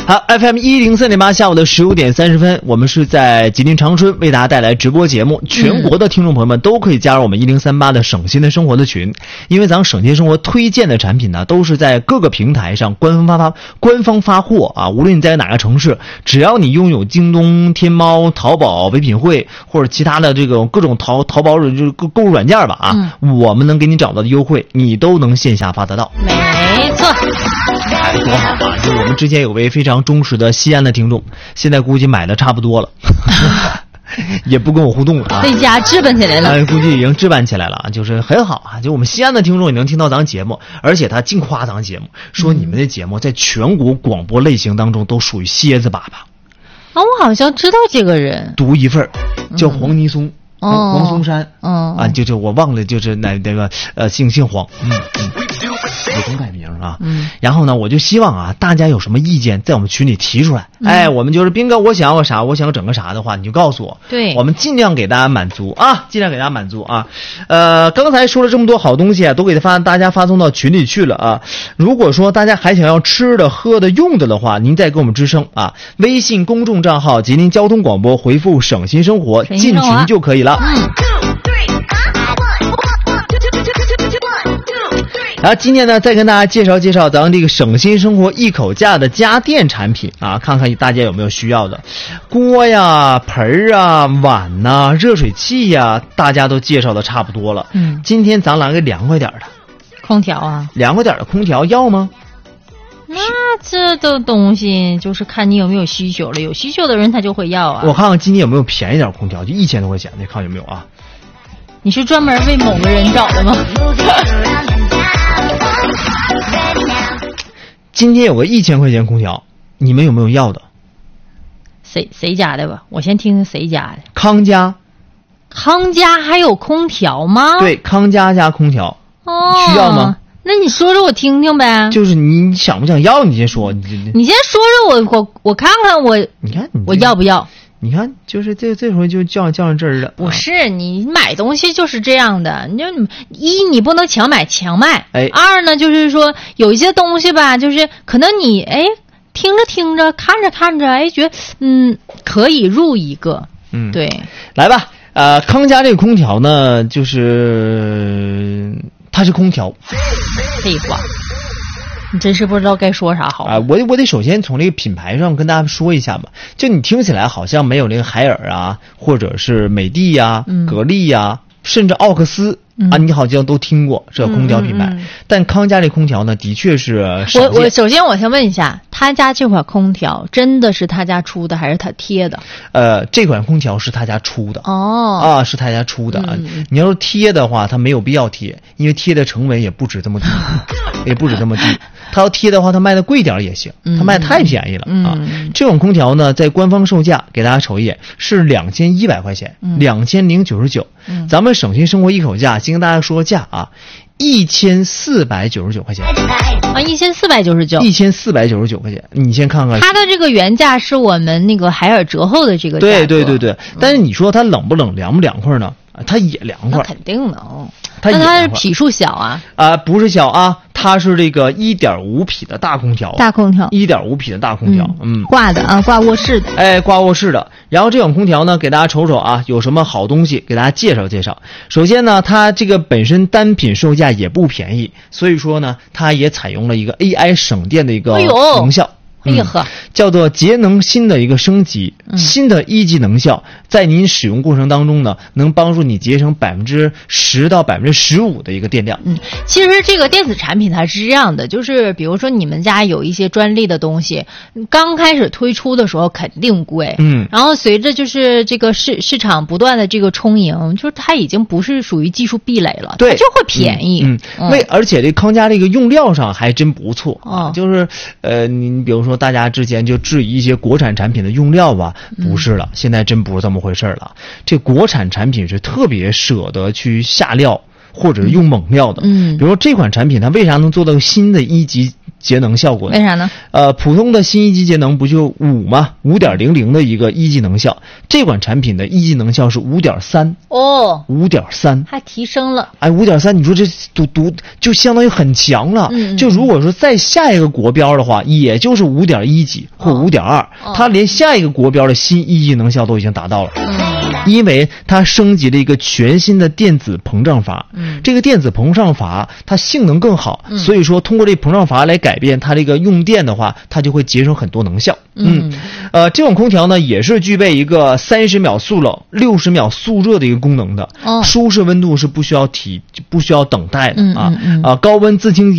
好 FM 104.8，下午的15点30分，我们是在吉林长春为大家带来直播节目。全国的听众朋友们都可以加入我们1038的省心的生活的群，因为咱们省心生活推荐的产品呢，都是在各个平台上官方发货啊。无论你在哪个城市，只要你拥有京东、天猫、淘宝、唯品会或者其他的这种各种淘宝就是购物软件吧啊，我们能给你找到的优惠，你都能线下发得到。 没错。 多好啊！就我们之前有位非常忠实的西安的听众，现在估计买的差不多了，也不跟我互动了啊， 在家置办起来了， 估计已经置办起来了啊，就是很好啊。就我们西安的听众也能听到咱节目，而且他净夸咱节目，说你们的节目在全国广播类型当中都属于蝎子粑粑。 啊，我好像知道这个人， 独一份叫黄泥松。黄松山，啊，就是我忘了，就是那个姓黄，有种改名啊，然后呢，我就希望啊，大家有什么意见，在我们群里提出来，哎，我们就是斌哥，我想整个啥的话，你就告诉我， 对， 我们尽量给大家满足啊，刚才说了这么多好东西啊，都给大家发送到群里去了啊。如果说大家还想要吃的、喝的、用的话，您再给我们吱声啊，微信公众账号吉林交通广播回复省心生活进群就可以了。然后今天呢，再跟大家介绍咱们这个省心生活一口价的家电产品啊，看看大家有没有需要的锅呀、盆啊、碗呐、热水器呀，大家都介绍的差不多了。今天咱来个凉快点的空调啊， 凉快点的空调要吗？ 那这的东西就是看你有没有需求了，有需求的人他就会要啊。 我看看今天有没有便宜点空调，就1000多块钱的，看有没有啊？ 你是专门为某个人找的吗？ 今天有个1000块钱空调，你们有没有要的？ 谁家的吧？我先听听谁家的。 康佳还有空调吗？ 对，康佳家空调。 哦， 需要吗？ 那你说说我听听呗。 就是你想不想要？你先说。 你先说说我看看我。 你看我要不要？ 你看，就是这回就较上真儿了。 不是，你买东西就是这样的，你不能强买强卖。二呢，就是说有一些东西吧，就是可能你听着看着觉得可以入一个。对， 来吧。康佳这个空调呢，就是它是空调。 废话。你真是不知道该说啥好啊！我得首先从这个品牌上跟大家说一下吧。就你听起来好像没有那个海尔啊，或者是美的呀、格力呀，甚至奥克斯啊，你好像都听过这空调品牌。但康佳这空调呢，的确是我首先我先问一下，他家这款空调真的是他家出的还是他贴的？ 这款空调是他家出的。是他家出的。你要是贴的话，他没有必要贴，因为贴的成本也不止这么低，他要贴的话，他卖的贵点也行，他卖太便宜了啊！这种空调呢，在官方售价给大家瞅一眼是2100块钱，2099。咱们省心生活一口价，先跟大家说价啊，1499块钱啊，1499块钱。你先看看，它的这个原价是我们那个海尔折后的这个价格。 对。但是你说它冷不冷、凉不凉快呢？它也凉快， 那肯定的哦。那它是匹数小啊？ 不是小啊，它是这个1.5匹的大空调。1.5匹的大空调， 挂的啊，挂卧室的。 挂卧室的。然后这种空调呢，给大家瞅瞅啊，有什么好东西给大家介绍。首先呢，它这个本身单品售价也不便宜，所以说呢，它也采用了一个 AI 省电的一个能效。叫做节能新的一个升级，新的1级能效，在您使用过程当中呢，能帮助你节省10%到15%的一个电量。 其实这个电子产品它是这样的，就是比如说你们家有一些专利的东西，刚开始推出的时候肯定贵，然后随着就是这个市场不断的这个充盈，就是它已经不是属于技术壁垒了， 对， 它就会便宜。 而且这康佳这个用料上还真不错啊，就是你比如说大家之前就质疑一些国产产品的用料吧，不是了，现在真不是这么回事了。这国产产品是特别舍得去下料或者是用猛料的。比如说这款产品它为啥能做到新的1级节能效果呢？ 为啥呢？ 普通的新1级节能不就5吗？5.00的一个1级能效，这款产品的1级能效是5.3 哦 ，5.3 还提升了。 哎，5.3，你说这读就相当于很强了。就如果说再下一个国标的话，也就是5.1级或5.2，它连下一个国标的新1级能效都已经达到了。因为它升级了一个全新的电子膨胀阀，这个电子膨胀阀它性能更好，所以说通过这膨胀阀来改变它这个用电的话，它就会节省很多能效。这种空调呢也是具备一个30秒速冷、60秒速热的一个功能的，舒适温度是不需要等待的高温自清洁